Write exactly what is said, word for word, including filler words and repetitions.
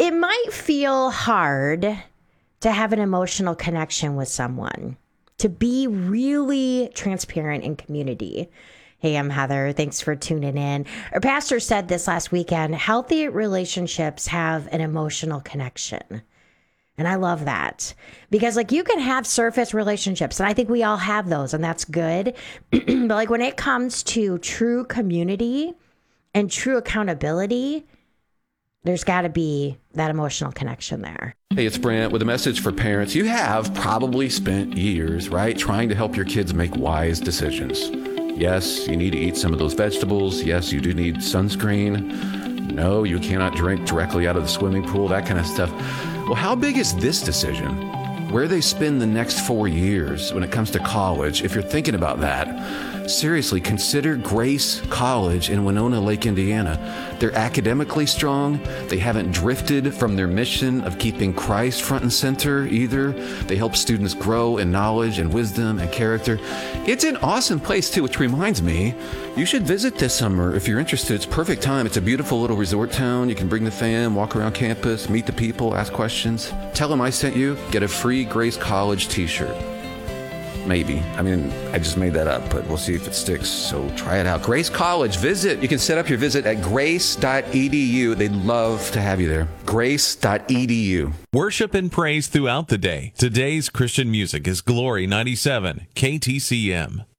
it might feel hard to have an emotional connection with someone, to be really transparent in community. Hey, I'm Heather. Thanks for tuning in. Our pastor said this last weekend, healthy relationships have an emotional connection. And I love that because like you can have surface relationships and I think we all have those and that's good. But like when it comes to true community and true accountability, there's got to be that emotional connection there. Hey, it's Brent with a message for parents. You have probably spent years, right, trying to help your kids make wise decisions. Yes, you need to eat some of those vegetables. Yes, you do need sunscreen. No, you cannot drink directly out of the swimming pool, that kind of stuff. Well, how big is this decision? Where they spend the next four years when it comes to college? If you're thinking about that, seriously, consider Grace College in Winona Lake, Indiana. They're academically strong. They haven't drifted from their mission of keeping Christ front and center either. They help students grow in knowledge and wisdom and character. It's an awesome place too, which reminds me, you should visit this summer if you're interested. It's perfect time. It's a beautiful little resort town. You can bring the fam, walk around campus, meet the people, ask questions. Tell them I sent you. Get a free Grace College t-shirt. Maybe. I mean, I just made that up, but we'll see if it sticks. So try it out. Grace College, visit. You can set up your visit at grace dot e d u. They'd love to have you there. grace dot e d u. Worship and praise throughout the day. Today's Christian music is Glory ninety-seven, K T C M.